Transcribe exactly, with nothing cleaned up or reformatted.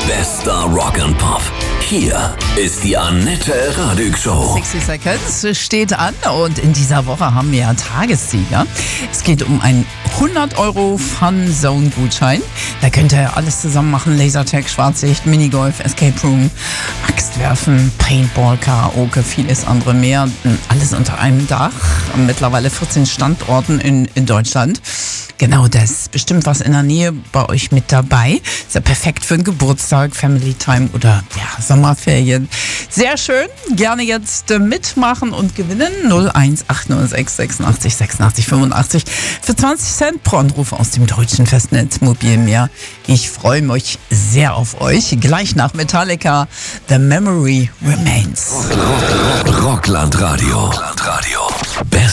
Bester Rock and Pop. Hier ist die Annette Radig Show. sechzig Seconds steht an und in dieser Woche haben wir ja Tagessieger. Es geht um einen hundert Euro Fun Zone Gutschein. Da könnt ihr alles zusammen machen. Lasertag, Schwarzlicht, Minigolf, Escape Room, Axtwerfen, Paintball, Karaoke, vieles andere mehr. Alles unter einem Dach. Mittlerweile vierzehn Standorten in, in Deutschland. Genau das. Bestimmt was in der Nähe bei euch mit dabei. Ist ja perfekt für einen Geburtstag, Family Time oder ja, Sommerferien. Sehr schön. Gerne jetzt äh, mitmachen und gewinnen. null eins acht null sechs sechsundachtzig sechsundachtzig fünfundachtzig für zwanzig Cent pro Anruf aus dem deutschen Festnetz Mobilmeer. Ich freue mich sehr auf euch. Gleich nach Metallica, The Memory Remains. Rockland Radio. Rockland Radio. Best